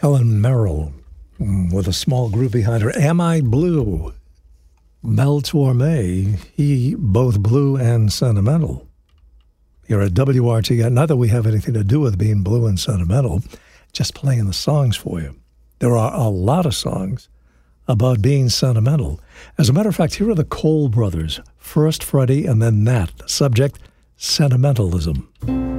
Helen Merrill, with a small group behind her. Am I Blue? Mel Torme, he both blue and sentimental. Here at WRTI, not that we have anything to do with being blue and sentimental, just playing the songs for you. There are a lot of songs about being sentimental. As a matter of fact, here are the Cole brothers. First Freddie and then Nat. Subject, sentimentalism.